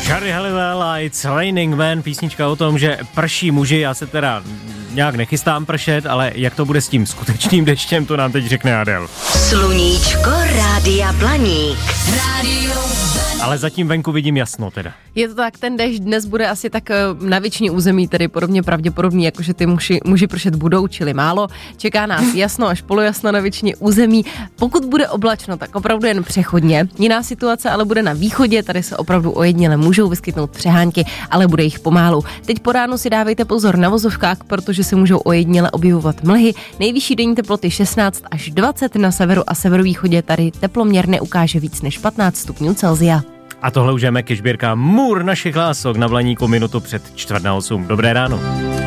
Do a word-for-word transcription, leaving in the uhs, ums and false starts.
Charlie Halliwell a It's Raining Men, písnička o tom, že prší muži, já se teda nějak nechystám pršet, ale jak to bude s tím skutečným deštěm, to nám teď řekne Adel. Sluníčko Rádia Blaník. Rádio Ale zatím venku vidím jasno teda. Je to tak, ten déšť dnes bude asi tak na většině území, tedy podobně pravděpodobný, jakože ty muži, muži pršet budou, čili málo. Čeká nás jasno až polojasno na většině území. Pokud bude oblačno, tak opravdu jen přechodně. Jiná situace ale bude na východě, tady se opravdu ojediněle můžou vyskytnout přehánky, ale bude jich pomálu. Teď po ránu si dávejte pozor na vozovkách, protože se můžou ojediněle objevovat mlhy. Nejvyšší denní teploty šestnáct až dvacet, na severu a severovýchodě tady teploměr neukáže víc než patnáct stupňů Celsia. A tohle už jdeme ke sbírkám Můr našich lások na Blaníku minutu před čtvrt na osm. Dobré ráno.